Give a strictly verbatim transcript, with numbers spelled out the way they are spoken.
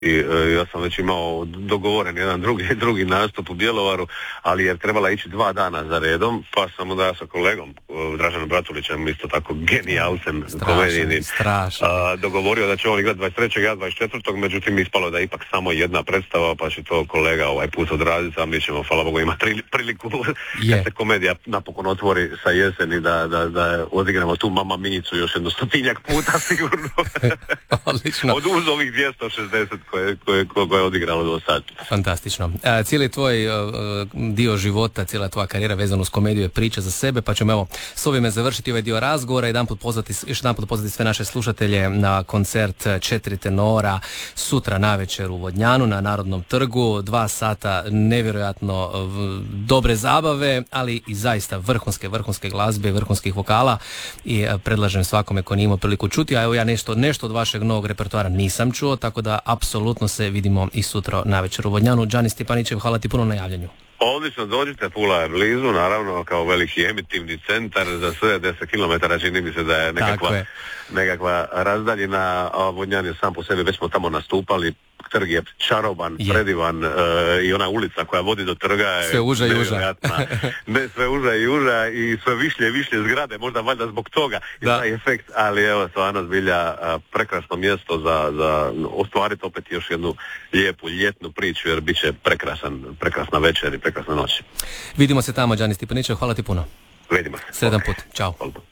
I, e, ja sam već imao dogovoren jedan drugi, drugi nastup u Bjelovaru, ali je trebala ići dva dana za redom, pa sam onda ja sa kolegom Draženom Bratulićem, isto tako genijalcem komedijnim, dogovorio da će on igrati dvadeset trećeg ja dvadeset četvrtog međutim ispalo da je ipak samo jedna predstava, pa će to kolega ovaj put odraditi, a mi ćemo, hvala Bogu, imati priliku yeah. da se komedija napokon otvori sa jeseni, da, da, da odigramo tu Mama Minjicu još jedno stotinjak puta sigurno. Od uz ovih dvjesto šezdeset koje, koje, koje je odigralo do sad. Fantastično. E, cijeli tvoj uh, dio života, cijela tvoja karijera vezana uz komediju je priča za sebe, pa ćemo evo s ovime završiti ovaj dio razgovora i jedanput pozvati, još jedanput pozvati sve naše slušatelje na koncert Četiri tenora sutra navečer u Vodnjanu na Narodnom trgu. Dva sata nevjerojatno uh, dobre zabave, ali i zaista vrhunske, vrhunske glazbe, vrhunskih vokala i uh, predlažem svakome ko nije imao priliku čuti, a evo ja nešto, nešto od vašeg novog repertoara nisam čuo, tako da apsolutno se vidimo i sutra navečer u Vodnjanu. Đani Stipanićev, hvala ti puno na javljanju. Odlično, dođite, Pula je blizu, naravno kao veliki emitivni centar, za sve deset kilometara čini mi se da je nekakva, je. nekakva razdaljina, a Vodnjan je sam po sebi, već smo tamo nastupali, trg je čaroban, je. predivan, e, i ona ulica koja vodi do trga je sve uža i uža. Ne, sve uža i uža i sve višlje i višlje zgrade, možda valjda zbog toga i taj efekt, ali evo stvarno zbilja prekrasno mjesto za, za ostvariti opet još jednu lijepu ljetnu priču, jer bit će prekrasan, prekrasna večer i prekrasna noć. Vidimo se tamo, Đani Stipanićev, hvala ti puno. Vidimo se. Sretan put, čao. Hvala.